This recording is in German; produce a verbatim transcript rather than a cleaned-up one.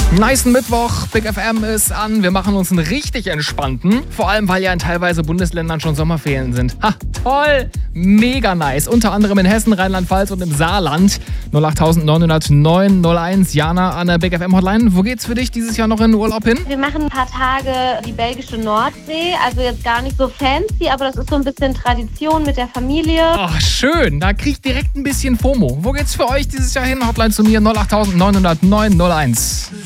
Nicen Mittwoch, Big F M ist an. Wir machen uns einen richtig entspannten. Vor allem, weil ja in teilweise Bundesländern schon Sommerferien sind. Ha, toll! Mega nice. Unter anderem in Hessen, Rheinland-Pfalz und im Saarland. null acht neun null neun null eins. Jana an der Big F M Hotline. Wo geht's für dich dieses Jahr noch in den Urlaub hin? Wir machen ein paar Tage die belgische Nordsee. Also jetzt gar nicht so fancy, aber das ist so ein bisschen Tradition mit der Familie. Ach, schön. Da krieg ich direkt ein bisschen FOMO. Wo geht's für euch dieses Jahr hin? Hotline zu mir null acht neun null neun null eins.